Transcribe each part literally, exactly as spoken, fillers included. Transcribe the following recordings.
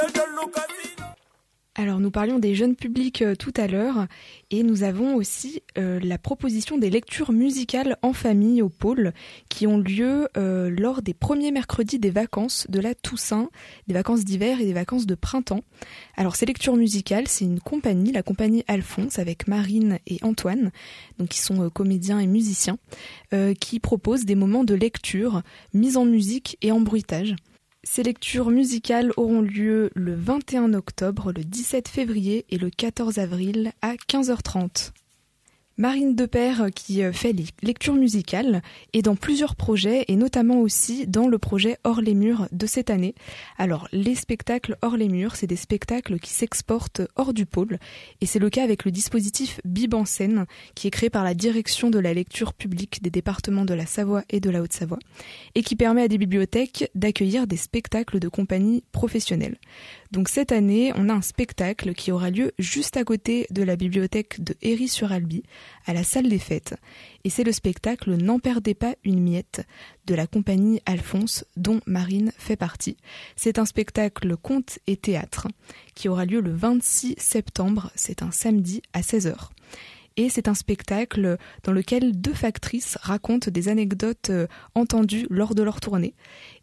Alors nous parlions des jeunes publics euh, tout à l'heure et nous avons aussi euh, la proposition des lectures musicales en famille au pôle qui ont lieu euh, lors des premiers mercredis des vacances de la Toussaint, des vacances d'hiver et des vacances de printemps. Alors ces lectures musicales, c'est une compagnie, la compagnie Alphonse avec Marine et Antoine, donc qui sont euh, comédiens et musiciens, euh, qui proposent des moments de lecture mis en musique et en bruitage. Ces lectures musicales auront lieu le vingt et un octobre, le dix-sept février et le quatorze avril à quinze heures trente. Marine Depère, qui fait les lectures musicales, est dans plusieurs projets et notamment aussi dans le projet Hors les murs de cette année. Alors, les spectacles Hors les murs, c'est des spectacles qui s'exportent hors du pôle et c'est le cas avec le dispositif Bib en scène qui est créé par la direction de la lecture publique des départements de la Savoie et de la Haute-Savoie et qui permet à des bibliothèques d'accueillir des spectacles de compagnie professionnelle. Donc cette année, on a un spectacle qui aura lieu juste à côté de la bibliothèque de Héry-sur-Albi, à la salle des fêtes. Et c'est le spectacle N'en perdez pas une miette de la compagnie Alphonse, dont Marine fait partie. C'est un spectacle conte et théâtre qui aura lieu le vingt-six septembre, c'est un samedi à seize heures. Et c'est un spectacle dans lequel deux factrices racontent des anecdotes entendues lors de leur tournée.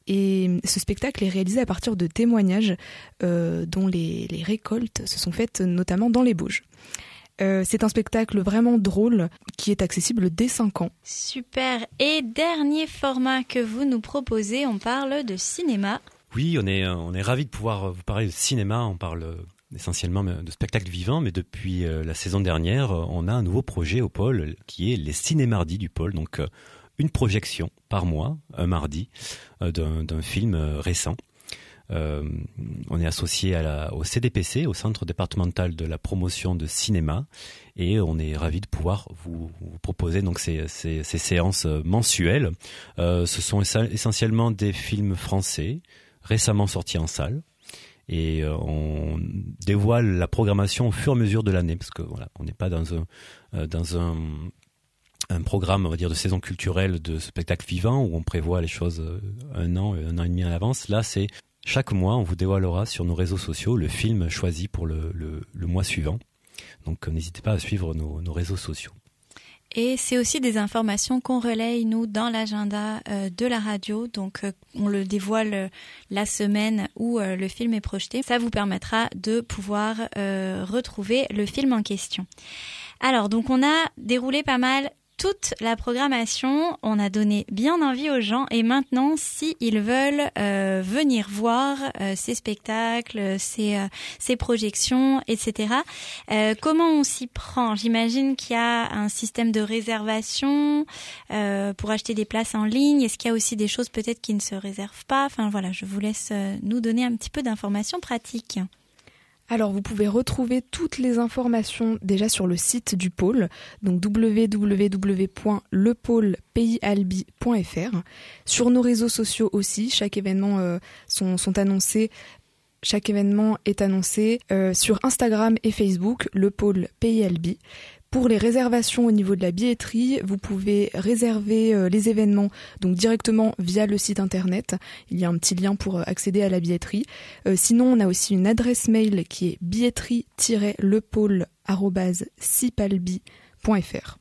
Et ce spectacle est réalisé à partir de témoignages euh, dont les, les récoltes se sont faites notamment dans les Bauges. Euh, c'est un spectacle vraiment drôle qui est accessible dès cinq ans. Super. Et dernier format que vous nous proposez, on parle de cinéma. Oui, on est, on est ravis de pouvoir vous parler de cinéma. On parle essentiellement de spectacles vivants, mais depuis la saison dernière, on a un nouveau projet au pôle qui est les Ciné-Mardis du pôle. Donc, une projection par mois, un mardi, euh, d'un, d'un film euh, récent. Euh, on est associé à la, au C D P C, au Centre départemental de la promotion de cinéma, et on est ravis de pouvoir vous, vous proposer donc ces, ces, ces séances mensuelles. Euh, ce sont essentiellement des films français, récemment sortis en salle. Et euh, on dévoile la programmation au fur et à mesure de l'année, parce que voilà, on n'est pas dans un, euh, dans un un programme, on va dire, de saison culturelle de spectacle vivant où on prévoit les choses un an, un an et demi à l'avance. Là, c'est chaque mois, on vous dévoilera sur nos réseaux sociaux le film choisi pour le, le, le mois suivant. Donc, n'hésitez pas à suivre nos, nos réseaux sociaux. Et c'est aussi des informations qu'on relaye, nous, dans l'agenda euh, de la radio. Donc, euh, on le dévoile euh, la semaine où euh, le film est projeté. Ça vous permettra de pouvoir euh, retrouver le film en question. Alors, donc, on a déroulé pas mal toute la programmation, on a donné bien envie aux gens et maintenant, si ils veulent euh, venir voir euh, ces spectacles, ces, euh, ces projections, et cetera, euh, comment on s'y prend ? J'imagine qu'il y a un système de réservation euh, pour acheter des places en ligne. Est-ce qu'il y a aussi des choses peut-être qui ne se réservent pas ? Enfin voilà, je vous laisse euh, nous donner un petit peu d'informations pratiques. Alors vous pouvez retrouver toutes les informations déjà sur le site du pôle, donc w w w point le pôle pays albi point f r. Sur nos réseaux sociaux aussi, chaque événement euh, sont, sont annoncés. Chaque événement est annoncé euh, sur Instagram et Facebook, le pôle Pays Albi. Pour les réservations au niveau de la billetterie, vous pouvez réserver euh, les événements donc directement via le site internet. Il y a un petit lien pour euh, accéder à la billetterie. Euh, sinon, on a aussi une adresse mail qui est billetterie tiret le pôle arobase cipalbi point f r.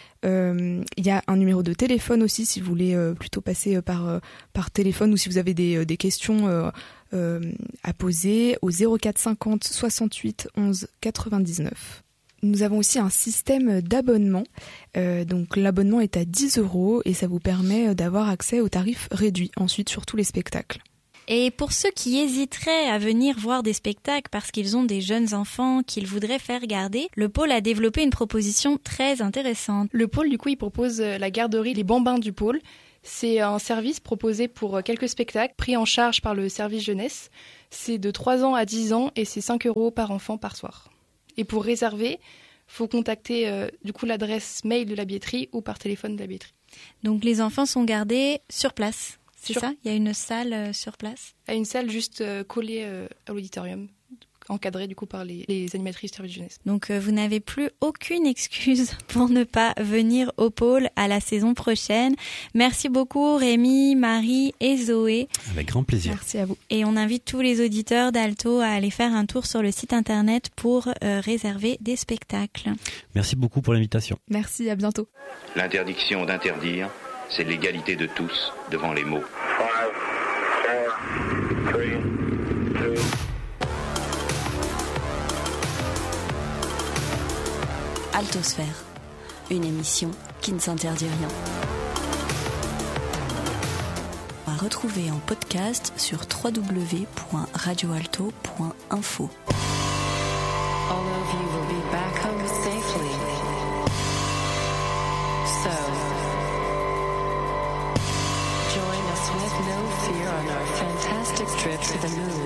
Euh, il y a un numéro de téléphone aussi si vous voulez euh, plutôt passer euh, par, euh, par téléphone ou si vous avez des, euh, des questions euh, euh, à poser au zéro quatre cinquante soixante-huit onze quatre-vingt-dix-neuf. Nous avons aussi un système d'abonnement. Euh, donc l'abonnement est à dix euros et ça vous permet d'avoir accès aux tarifs réduits ensuite sur tous les spectacles. Et pour ceux qui hésiteraient à venir voir des spectacles parce qu'ils ont des jeunes enfants qu'ils voudraient faire garder, le pôle a développé une proposition très intéressante. Le pôle, du coup, il propose la garderie Les Bambins du pôle. C'est un service proposé pour quelques spectacles pris en charge par le service jeunesse. C'est de trois ans à dix ans et c'est cinq euros par enfant par soir. Et pour réserver, il faut contacter euh, du coup l'adresse mail de la billetterie ou par téléphone de la billetterie. Donc les enfants sont gardés sur place, c'est sur... ça ? Il y a une salle euh, sur place ? À une salle juste euh, collée euh, à l'auditorium, encadré du coup par les, les animatrices service jeunesse. Donc euh, vous n'avez plus aucune excuse pour ne pas venir au pôle à la saison prochaine. Merci beaucoup Rémi, Marie et Zoé. Avec grand plaisir. Merci à vous. Et on invite tous les auditeurs d'Alto à aller faire un tour sur le site internet pour euh, réserver des spectacles. Merci beaucoup pour l'invitation. Merci, à bientôt. L'interdiction d'interdire, c'est l'égalité de tous devant les mots. Five, four, three, two. Altosphère, une émission qui ne s'interdit rien. À retrouver en podcast sur w w w point radio alto point info. All of you will be back home safely. So, join us with no fear on our fantastic trip to the moon.